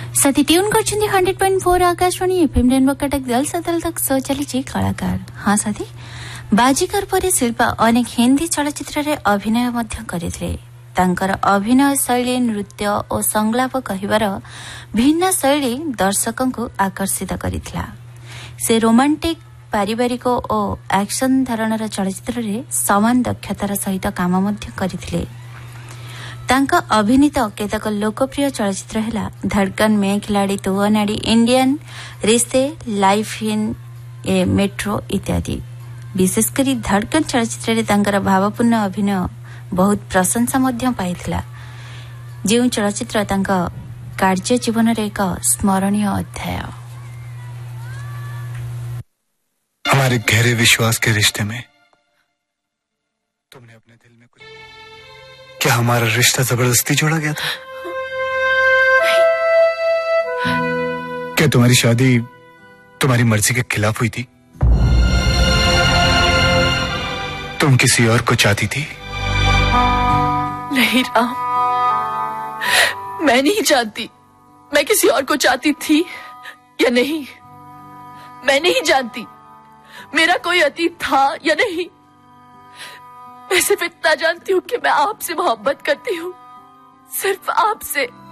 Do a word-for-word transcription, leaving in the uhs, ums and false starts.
साथी tune करछन्ती hundred point four Akashvani FM rainbow Cuttack दल सतल तक सो चलीछि कलाकार। हाँ साथी, बाजीकर परे शिल्पा अनेक हिंदी चलचित्र रे अभिनय मध्य करिथिले। तांकर अभिनय शैली, नृत्य और संलाप कहिबार भिन्न शैली दर्शकों आकर्षित करिथिला। से रोमांटिक, पारिवारिक और एक्शन धरणर चलचित्र रे समान दक्षतार सहित काम मध्य करिथिले। तांका अभिनीत केतक लोकप्रिय चलचित्र हेला धड़कन, में खिलाड़ी, तू अनाड़ी, इंडियन, रिश्ते, लाइफ इन ए मेट्रो इत्यादि। विशेषकर धड़कन चलचित्र रे तांकर भावपूर्ण अभिनय बहुत प्रशंसा मध्य पाइथिला। जो चलचित्र तांका कार्य जीवन रे एक स्मरणीय अध्याय। हमारे गहरे विश्वास के रिश्ते में तुमने अपने दिल में कुछ, क्या हमारा रिश्ता जबरदस्ती जोड़ा गया था? क्या तुम्हारी शादी तुम्हारी मर्जी के खिलाफ हुई थी? तुम किसी और को चाहती थी? नहीं राम, मैं नहीं जानती मैं किसी और को चाहती थी या नहीं। मैं नहीं जानती मेरा कोई अतीत था या नहीं। मैं सिर्फ इतना जानती हूँ कि मैं आपसे मोहब्बत करती हूँ, सिर्फ आपसे।